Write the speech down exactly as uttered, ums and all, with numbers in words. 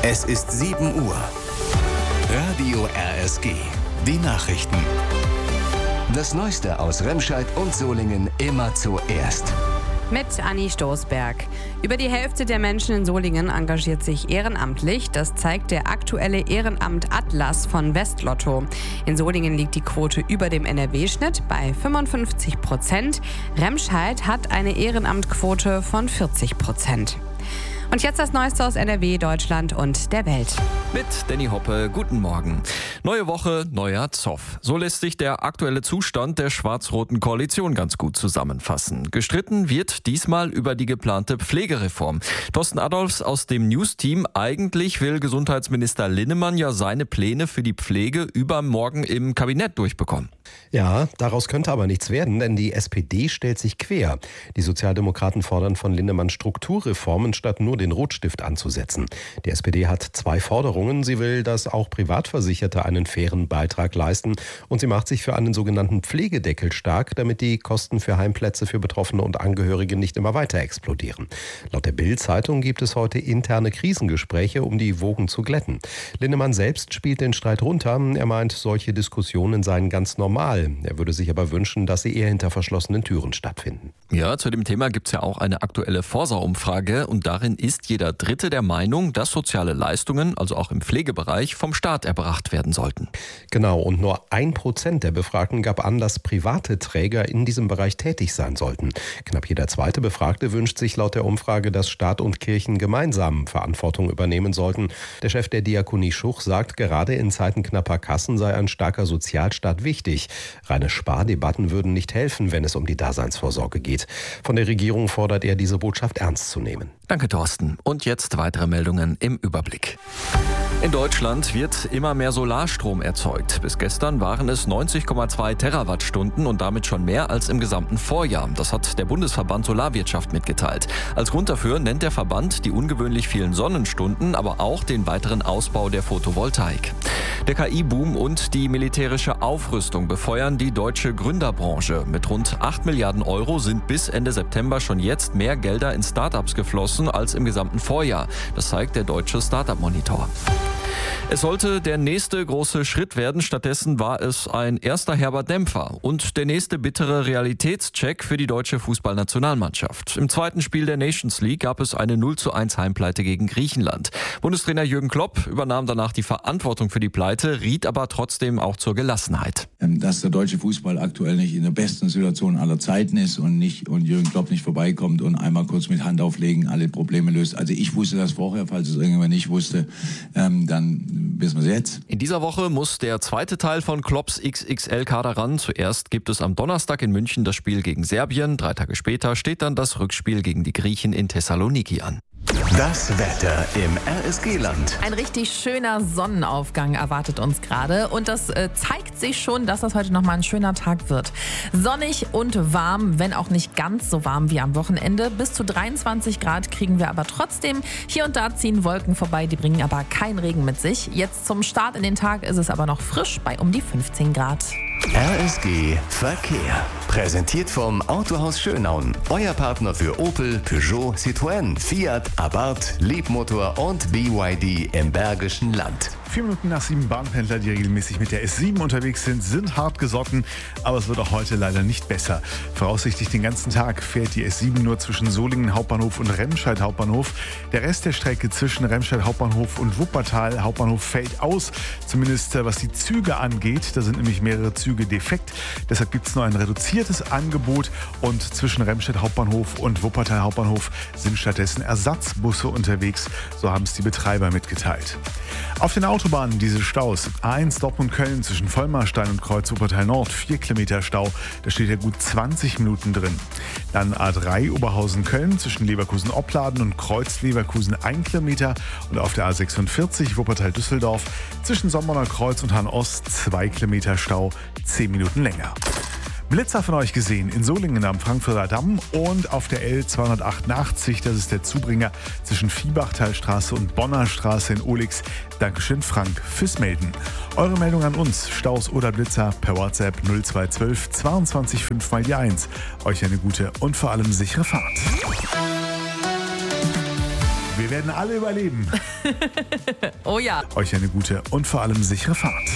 Es ist sieben Uhr. Radio R S G. Die Nachrichten. Das Neueste aus Remscheid und Solingen immer zuerst. Mit Anni Stoßberg. Über die Hälfte der Menschen in Solingen engagiert sich ehrenamtlich. Das zeigt der aktuelle Ehrenamt-Atlas von Westlotto. In Solingen liegt die Quote über dem N R W-Schnitt bei fünfundfünfzig Prozent. Remscheid hat eine Ehrenamtquote von vierzig Prozent. Und jetzt das Neueste aus N R W, Deutschland und der Welt. Mit Danny Hoppe, guten Morgen. Neue Woche, neuer Zoff. So lässt sich der aktuelle Zustand der schwarz-roten Koalition ganz gut zusammenfassen. Gestritten wird diesmal über die geplante Pflegereform. Thorsten Adolphs aus dem News-Team. Eigentlich will Gesundheitsminister Linnemann ja seine Pläne für die Pflege übermorgen im Kabinett durchbekommen. Ja, daraus könnte aber nichts werden, denn die S P D stellt sich quer. Die Sozialdemokraten fordern von Linnemann Strukturreformen, statt nur den Rotstift anzusetzen. Die S P D hat zwei Forderungen. Sie will, dass auch Privatversicherte einen fairen Beitrag leisten. Und sie macht sich für einen sogenannten Pflegedeckel stark, damit die Kosten für Heimplätze für Betroffene und Angehörige nicht immer weiter explodieren. Laut der Bild-Zeitung gibt es heute interne Krisengespräche, um die Wogen zu glätten. Linnemann selbst spielt den Streit runter. Er meint, solche Diskussionen seien ganz normal. Er würde sich aber wünschen, dass sie eher hinter verschlossenen Türen stattfinden. Ja, zu dem Thema gibt es ja auch eine aktuelle Forsa-Umfrage und darin ist jeder Dritte der Meinung, dass soziale Leistungen, also auch im Pflegebereich, vom Staat erbracht werden sollten. Genau, und nur ein Prozent der Befragten gab an, dass private Träger in diesem Bereich tätig sein sollten. Knapp jeder zweite Befragte wünscht sich laut der Umfrage, dass Staat und Kirchen gemeinsam Verantwortung übernehmen sollten. Der Chef der Diakonie Schuch sagt, gerade in Zeiten knapper Kassen sei ein starker Sozialstaat wichtig. Reine Spardebatten würden nicht helfen, wenn es um die Daseinsvorsorge geht. Von der Regierung fordert er, diese Botschaft ernst zu nehmen. Danke, Thorsten. Und jetzt weitere Meldungen im Überblick. In Deutschland wird immer mehr Solarstrom erzeugt. Bis gestern waren es neunzig Komma zwei Terawattstunden und damit schon mehr als im gesamten Vorjahr. Das hat der Bundesverband Solarwirtschaft mitgeteilt. Als Grund dafür nennt der Verband die ungewöhnlich vielen Sonnenstunden, aber auch den weiteren Ausbau der Photovoltaik. Der K I-Boom und die militärische Aufrüstung befeuern die deutsche Gründerbranche. Mit rund acht Milliarden Euro sind bis Ende September schon jetzt mehr Gelder in Startups geflossen als im gesamten Vorjahr. Das zeigt der deutsche Startup-Monitor. Es sollte der nächste große Schritt werden, stattdessen war es ein erster herber Dämpfer und der nächste bittere Realitätscheck für die deutsche Fußballnationalmannschaft. Im zweiten Spiel der Nations League gab es eine null zu eins Heimpleite gegen Griechenland. Bundestrainer Jürgen Klopp übernahm danach die Verantwortung für die Pleite, riet aber trotzdem auch zur Gelassenheit. Dass der deutsche Fußball aktuell nicht in der besten Situation aller Zeiten ist und, nicht, und Jürgen Klopp nicht vorbeikommt und einmal kurz mit Hand auflegen alle Probleme löst. Also ich wusste das vorher, falls es irgendjemand nicht wusste, ähm, dann wissen wir es jetzt. In dieser Woche muss der zweite Teil von Klopps X X L-Kader ran. Zuerst gibt es am Donnerstag in München das Spiel gegen Serbien. Drei Tage später steht dann das Rückspiel gegen die Griechen in Thessaloniki an. Das Wetter im R S G-Land. Ein richtig schöner Sonnenaufgang erwartet uns gerade und das äh, zeigt sich schon, dass das heute nochmal ein schöner Tag wird. Sonnig und warm, wenn auch nicht ganz so warm wie am Wochenende. Bis zu dreiundzwanzig Grad kriegen wir aber trotzdem. Hier und da ziehen Wolken vorbei, die bringen aber keinen Regen mit sich. Jetzt zum Start in den Tag ist es aber noch frisch bei um die fünfzehn Grad. R S G Verkehr. Präsentiert vom Autohaus Schönaun. Euer Partner für Opel, Peugeot, Citroën, Fiat, Abarth, Leapmotor und B Y D im Bergischen Land. Vier Minuten nach sieben Bahnpendler, die regelmäßig mit der S sieben unterwegs sind, sind hart gesotten. Aber es wird auch heute leider nicht besser. Voraussichtlich den ganzen Tag fährt die S sieben nur zwischen Solingen Hauptbahnhof und Remscheid Hauptbahnhof. Der Rest der Strecke zwischen Remscheid Hauptbahnhof und Wuppertal Hauptbahnhof fällt aus. Zumindest was die Züge angeht. Da sind nämlich mehrere Züge defekt. Deshalb gibt es nur ein reduziertes Angebot. Und zwischen Remscheid Hauptbahnhof und Wuppertal Hauptbahnhof sind stattdessen Ersatzbusse unterwegs. So haben es die Betreiber mitgeteilt. Auf den Autobahnen diese Staus. A eins Dortmund-Köln zwischen Vollmarstein und Kreuz Wuppertal Nord, vier Kilometer Stau. Da steht ja gut zwanzig Minuten drin. Dann A drei Oberhausen-Köln zwischen Leverkusen-Opladen und Kreuz Leverkusen, ein Kilometer. Und auf der A sechsundvierzig Wuppertal-Düsseldorf zwischen Sommerner Kreuz und Hahn-Ost, zwei Kilometer Stau, zehn Minuten länger. Blitzer von euch gesehen in Solingen am Frankfurter Damm und auf der L zweihundertachtundachtzig, das ist der Zubringer zwischen Viehbachtalstraße und Bonner Straße in Ohlix. Dankeschön Frank fürs Melden. Eure Meldung an uns, Staus oder Blitzer, per WhatsApp null zwei eins zwei zweiundzwanzig fünf mal die eins. Euch eine gute und vor allem sichere Fahrt. Wir Wir werden alle überleben. Oh ja. Euch eine gute und vor allem sichere Fahrt.